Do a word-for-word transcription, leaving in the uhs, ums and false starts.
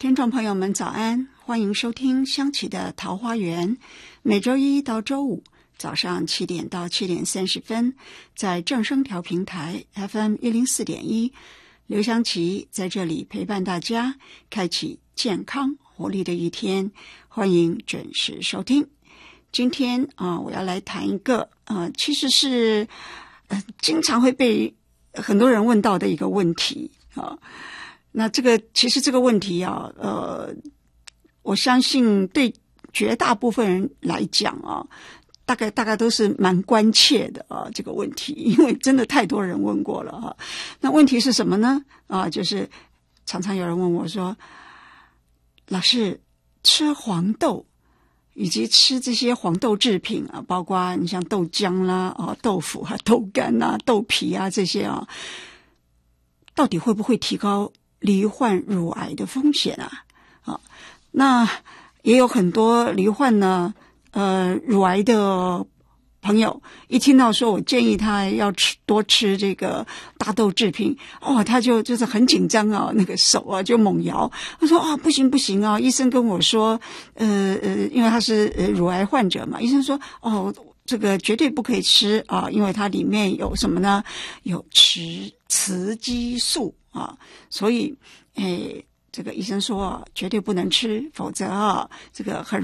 听众朋友们早安，欢迎收听香琪的桃花源，每周一到周五早上七点到七点三十分，在正声调频台 F M 一零四点一，刘香琪在这里陪伴大家，开启健康活力的一天，欢迎准时收听。今天啊、呃，我要来谈一个呃，其实是呃经常会被很多人问到的一个问题啊。呃那这个其实这个问题啊，呃，我相信对绝大部分人来讲啊，大概大概都是蛮关切的啊，这个问题，因为真的太多人问过了哈、啊。那问题是什么呢？啊，就是常常有人问我说，老师，吃黄豆以及吃这些黄豆制品啊，包括你像豆浆啦、啊豆腐啊、豆干啊、豆皮啊这些啊，到底会不会提高罹患乳癌的风险啊？啊，那也有很多罹患呢，呃，乳癌的朋友，一听到说我建议他要吃多吃这个大豆制品，哦，他就就是很紧张啊，那个手啊就猛摇，他说啊，不行不行啊，医生跟我说，呃呃，因为他是呃乳癌患者嘛，医生说哦，这个绝对不可以吃啊，因为它里面有什么呢？有雌雌激素啊，所以诶，这个医生说绝对不能吃，否则啊，这个很